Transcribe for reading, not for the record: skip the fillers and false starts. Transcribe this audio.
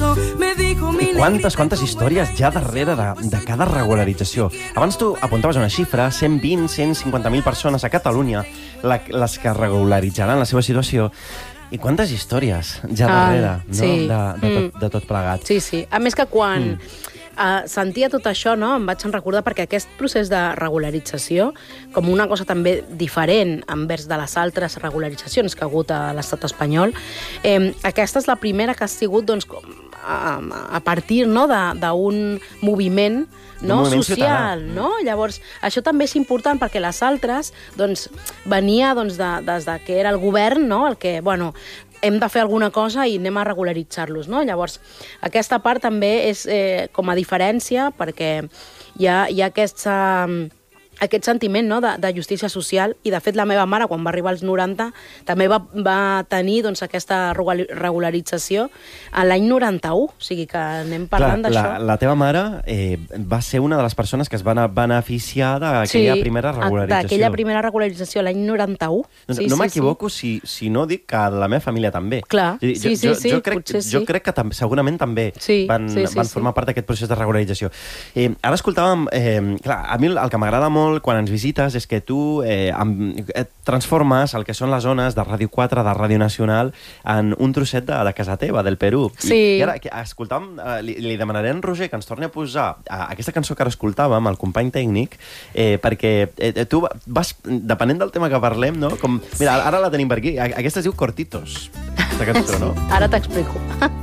eso me dijo mi Quantes històries hi ha darrere de cada regularització. Abans tu apuntaves una xifra, 120, 150.000 persones a Catalunya les que regularitzaran la seva situació. I quantes històries hi ha darrere, no? Sí. De tot plegat. Sí, sí. A més que quan sentia tot això, no, em vaig recordar perquè aquest procés de regularització, com una cosa també diferent envers de les altres regularitzacions que ha hagut a l'estat espanyol, aquesta és la primera que ha sigut doncs, a partir no, d'un moviment social, no? Llavors, això també és important perquè les altres doncs, venia des de que era el govern, no? El que, bueno, hem de fer alguna cosa i anem a regularitzar-los, no? Llavors, aquesta part també és com a diferència perquè hi ha aquest sentiment, no, de justícia social, i de fet la meva mare, quan va arribar als 90, també va tenir doncs, aquesta regularització a l'any 91, o sigui que anem parlant d'això. La teva mare va ser una de les persones que es van beneficiar d'aquella primera regularització. D'aquella primera regularització l'any 91. No m'equivoco si no dic que la meva família també. Clar, sí, potser sí. Jo crec que segurament també van formar part d'aquest procés de regularització. Ara escoltàvem... Clar, a mi el que m'agrada molt quan ens visites és que tu transformes el que són les zones de Ràdio 4, de Ràdio Nacional, en un trosset de casa teva, del Perú. Sí. I ara, escoltàvem, li demanaré a en Roger que ens torni a posar aquesta cançó que ara escoltàvem, el company tècnic, perquè tu vas, depenent del tema que parlem, no? Mira, ara la tenim per aquí. Aquesta es diu Cortitos, aquesta cançó, no? Ara t'explico.